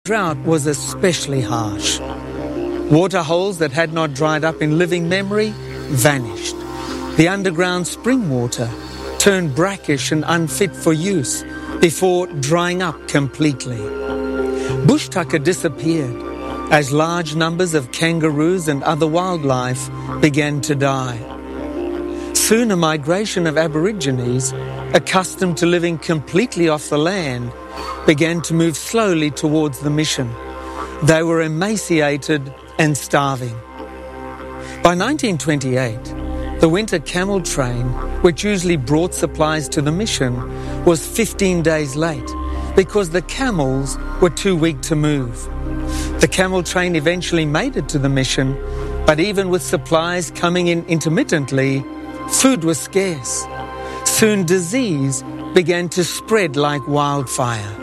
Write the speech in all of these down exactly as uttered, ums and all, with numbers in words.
drought was especially harsh. Water holes that had not dried up in living memory vanished. The underground spring water turned brackish and unfit for use before drying up completely. Bush tucker disappeared as large numbers of kangaroos and other wildlife began to die. Soon a migration of Aborigines, accustomed to living completely off the land, began to move slowly towards the mission. They were emaciated and starving. By nineteen twenty-eight, the winter camel train, which usually brought supplies to the mission, was fifteen days late because the camels were too weak to move. The camel train eventually made it to the mission, but even with supplies coming in intermittently, food was scarce. Soon disease began to spread like wildfire.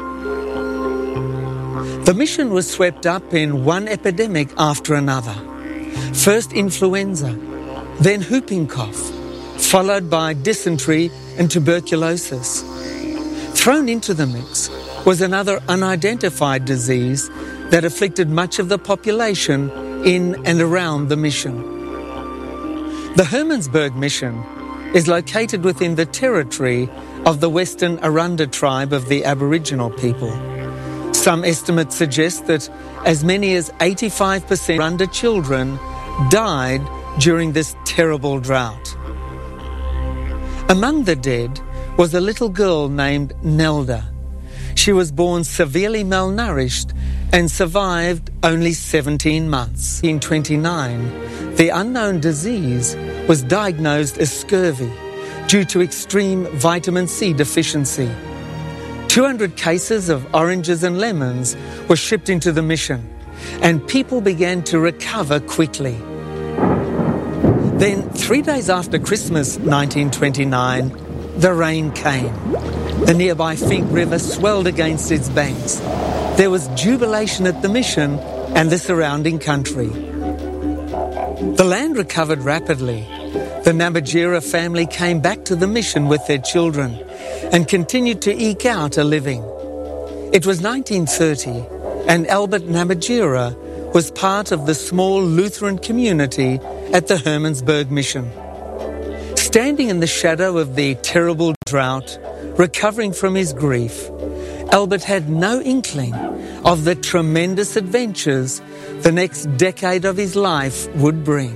The mission was swept up in one epidemic after another. First influenza, then whooping cough, followed by dysentery and tuberculosis. Thrown into the mix was another unidentified disease that afflicted much of the population in and around the mission. The Hermannsburg Mission is located within the territory of the Western Arunda tribe of the Aboriginal people. Some estimates suggest that as many as eighty-five percent of Arunda children died during this terrible drought. Among the dead was a little girl named Nelda. She was born severely malnourished and survived only seventeen months. In twenty-nine, the unknown disease was diagnosed as scurvy due to extreme vitamin C deficiency. two hundred cases of oranges and lemons were shipped into the mission, and people began to recover quickly. Then, three days after Christmas nineteen twenty-nine, the rain came. The nearby Fink River swelled against its banks. There was jubilation at the mission and the surrounding country. The land recovered rapidly. The Namatjira family came back to the mission with their children and continued to eke out a living. It was nineteen thirty, and Albert Namatjira was part of the small Lutheran community at the Hermannsburg Mission. Standing in the shadow of the terrible drought, recovering from his grief, Albert had no inkling of the tremendous adventures the next decade of his life would bring.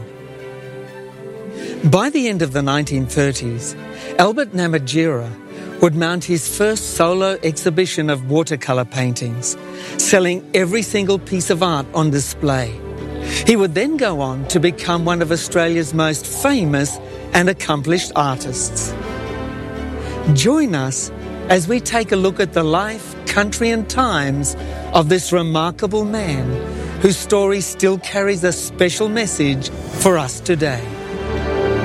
By the end of the nineteen thirties, Albert Namatjira would mount his first solo exhibition of watercolour paintings, selling every single piece of art on display. He would then go on to become one of Australia's most famous and accomplished artists. Join us as we take a look at the life, country and times of this remarkable man whose story still carries a special message for us today.